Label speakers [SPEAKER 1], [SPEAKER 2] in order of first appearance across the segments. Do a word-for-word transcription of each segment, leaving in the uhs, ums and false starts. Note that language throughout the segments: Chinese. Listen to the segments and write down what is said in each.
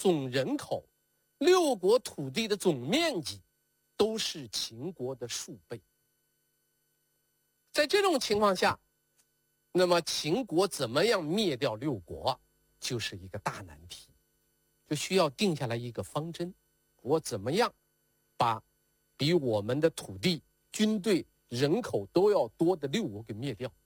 [SPEAKER 1] 总人口、六国土地的总面积都是秦国的数倍。在这种情况下，那么秦国怎么样灭掉六国，就是一个大难题，就需要定下来一个方针，我怎么样把比我们的土地、军队、人口都要多的六国给灭掉。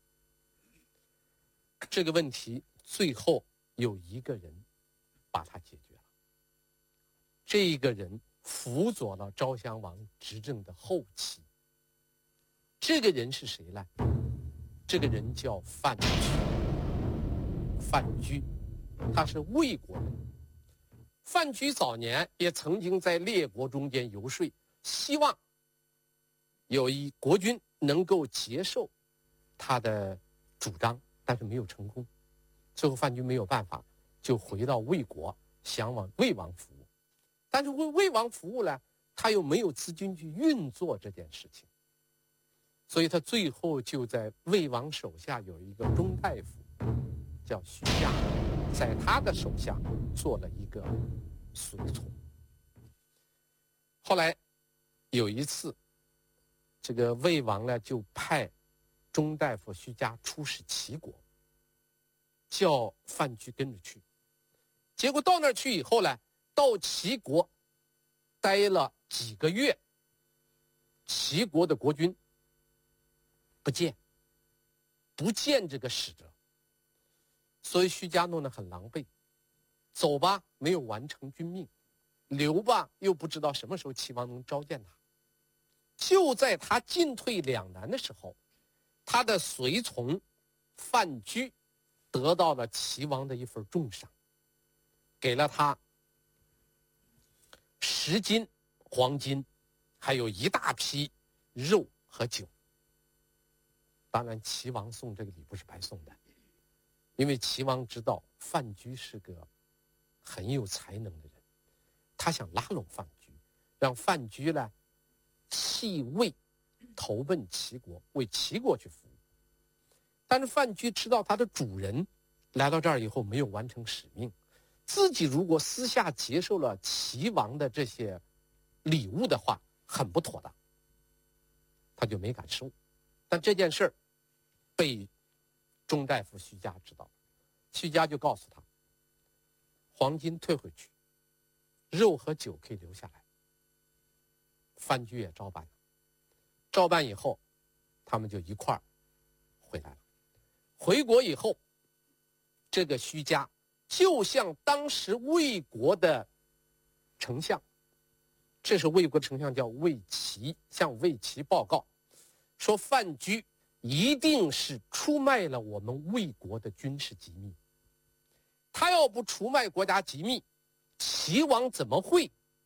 [SPEAKER 1] 这个问题最后有一个人把它解决了，这一个人辅佐了昭襄王执政的后期。这个人是谁呢？这个人叫范雎。范雎，他是魏国人。范雎早年也曾经在列国中间游说，希望有一国君能够接受他的主张，但是没有成功。最后范雎没有办法，就回到魏国，想往魏王服务。但是为魏王服务呢，他又没有资金去运作这件事情，所以他最后就在魏王手下有一个中大夫叫徐家，在他的手下做了一个随从。后来有一次，这个魏王呢就派中大夫徐家出使齐国，叫范雎跟着去。结果到那儿去以后呢，到齐国待了几个月，齐国的国君不见，不见这个使者，所以徐家弄得很狼狈。走吧，没有完成君命；留吧，又不知道什么时候齐王能召见他。就在他进退两难的时候，他的随从范雎得到了齐王的一份重赏，给了他十斤黄金，还有一大批肉和酒。当然齐王送这个礼不是白送的，因为齐王知道范雎是个很有才能的人，他想拉拢范雎，让范雎呢弃魏投奔齐国，为齐国去服务。但是范雎知道他的主人来到这儿以后没有完成使命，自己如果私下接受了齐王的这些礼物的话，很不妥当，他就没敢收。但这件事儿被中大夫徐家知道，徐家就告诉他，黄金退回去，肉和酒可以留下来。范雎也照办了，照办以后，他们就一块儿回来了。回国以后，这个徐家就向当时魏国的丞相，这是魏国丞相叫魏齐，向魏齐报告说范雎一定是出卖了我们魏国的军事机密，他要不出卖国家机密，齐王怎么会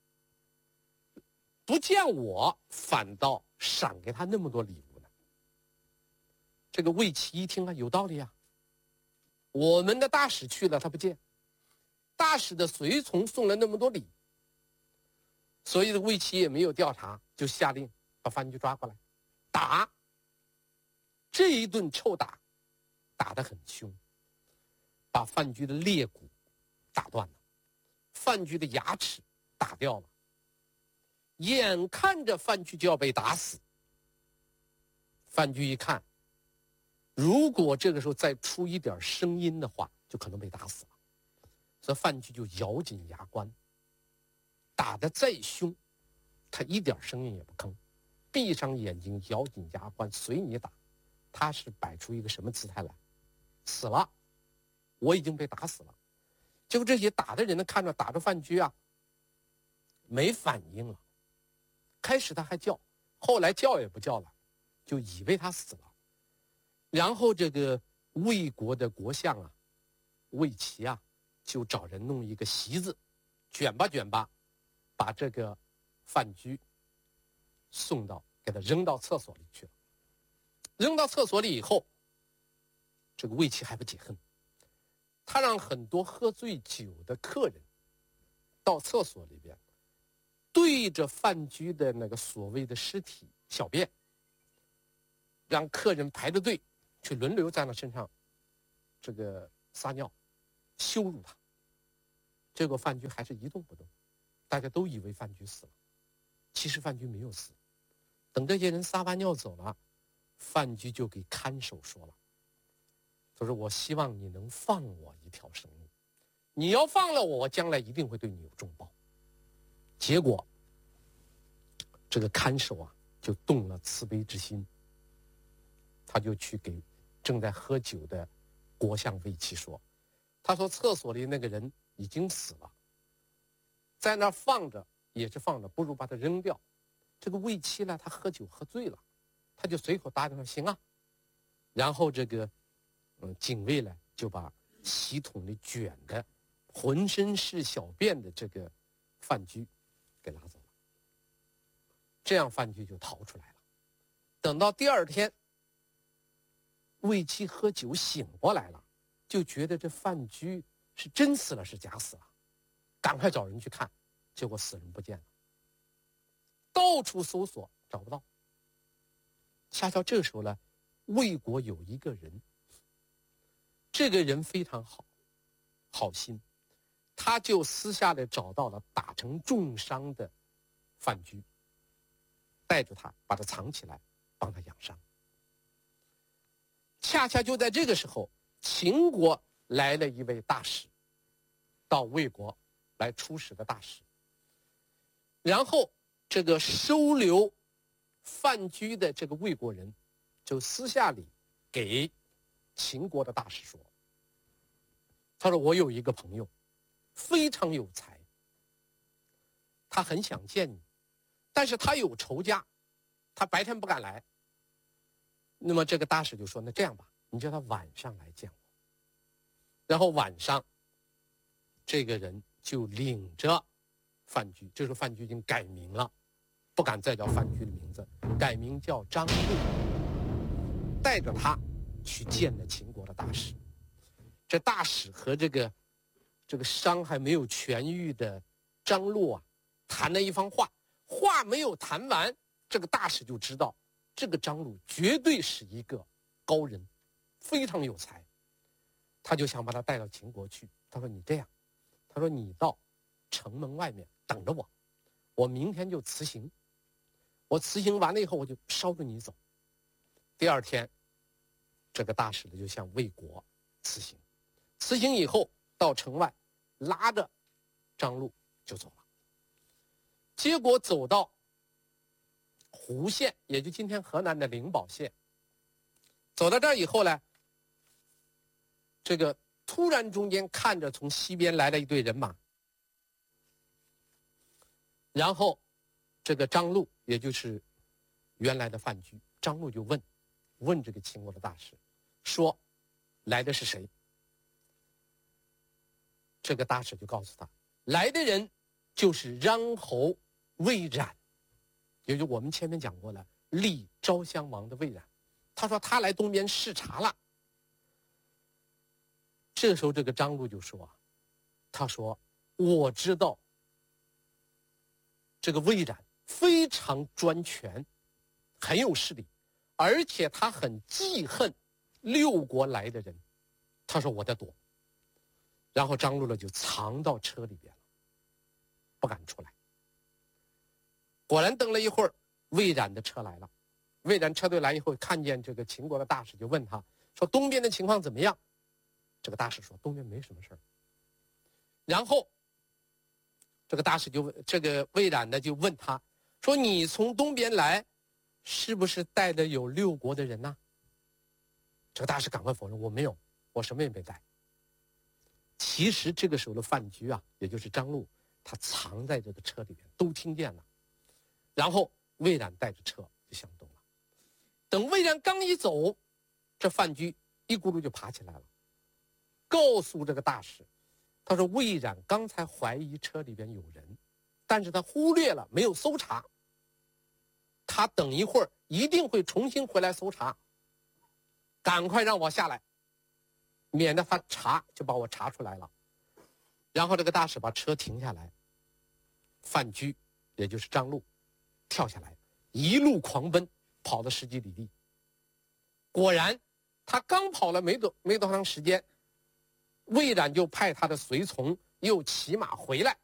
[SPEAKER 1] 不见我反倒赏给他那么多礼物呢？这个魏齐一听啊，有道理啊，我们的大使去了他不见，大使的随从送了那么多礼，所以魏齐也没有调查，就下令把范雎抓过来打。这一顿臭打打得很凶，把范雎的肋骨打断了，范雎的牙齿打掉了，眼看着范雎就要被打死。范雎一看，如果这个时候再出一点声音的话，就可能被打死了，所以范雎就咬紧牙关，打得再凶，他一点声音也不吭，闭上眼睛，咬紧牙关，随你打。他是摆出一个什么姿态来？死了，我已经被打死了。结果这些打的人呢，看着打着范雎啊，没反应了。开始他还叫，后来叫也不叫了，就以为他死了。然后这个魏国的国相啊，魏齐啊，就找人弄一个席子，卷吧卷吧，把这个范雎送到，给他扔到厕所里去了。扔到厕所里以后，这个魏齐还不解恨，他让很多喝醉酒的客人到厕所里边，对着范雎的那个所谓的尸体小便，让客人排着队去轮流在那身上这个撒尿，羞辱他。 这个范雎还是一动不动，大家都以为范雎死了，其实范雎没有死。等这些人撒完尿走了，范雎就给看守说了，他说我希望你能放我一条生路，你要放了我，我将来一定会对你有重报。结果这个看守啊就动了慈悲之心，他就去给正在喝酒的国相卫笈说，他说厕所里那个人已经死了，在那儿放着也是放着，不如把它扔掉。这个卫笈呢，他喝酒喝醉了，他就随口答应说行啊。然后这个嗯警卫呢就把洗桶里卷的浑身是小便的这个范雎给拉走了，这样范雎就逃出来了。等到第二天，卫笈喝酒醒过来了，就觉得这范雎是真死了是假死了，赶快找人去看，结果死人不见了，到处搜索找不到。恰巧这时候呢，魏国有一个人，这个人非常好，好心，他就私下里找到了打成重伤的范雎，带着他把他藏起来，帮他养伤。恰恰就在这个时候，秦国来了一位大使，到魏国来出使的大使。然后这个收留范雎的这个魏国人，就私下里给秦国的大使说，他说我有一个朋友非常有才，他很想见你，但是他有仇家，他白天不敢来。那么这个大使就说，那这样吧，你叫他晚上来见我。然后晚上这个人就领着范雎，这时候范雎已经改名了，不敢再叫范雎的名字，改名叫张禄，带着他去见了秦国的大使。这大使和这个这个伤还没有痊愈的张禄啊谈了一番话，话没有谈完，这个大使就知道这个张禄绝对是一个高人，非常有才，他就想把他带到秦国去。他说你这样，他说你到城门外面等着我，我明天就辞行，我辞行完了以后我就捎着你走。第二天这个大使呢就向魏国辞行，辞行以后到城外拉着张禄就走了。结果走到胡县，也就今天河南的灵宝县，走到这儿以后呢，这个突然中间看着从西边来了一队人马，然后这个张禄也就是原来的范雎，张禄就问问这个秦国的大使说来的是谁。这个大使就告诉他，来的人就是穰侯魏冉，也就我们前面讲过了，立昭襄王的魏冉。他说他来东边视察了。这时候这个张禄就说，他说我知道这个魏冉非常专权，很有势力，而且他很记恨六国来的人。他说我在躲。然后张禄呢就藏到车里边了，不敢出来。果然等了一会儿，魏冉的车来了。魏冉车队来以后，看见这个秦国的大使，就问他说东边的情况怎么样。这个大使说东边没什么事儿。然后这个大使就问这个魏冉呢就问他说你从东边来是不是带的有六国的人呢？这个大使赶快否认，我没有，我什么也没带。其实这个时候的范雎啊，也就是张禄，他藏在这个车里面，都听见了。然后魏冉带着车就向东了。等魏冉刚一走，这范雎一咕噜就爬起来了，告诉这个大使，他说魏冉刚才怀疑车里边有人，但是他忽略了没有搜查，他等一会儿一定会重新回来搜查，赶快让我下来，免得他查就把我查出来了。然后这个大使把车停下来，范雎也就是张禄跳下来，一路狂奔，跑了十几里地。果然他刚跑了没多没多长时间，魏冉就派他的随从又骑马回来，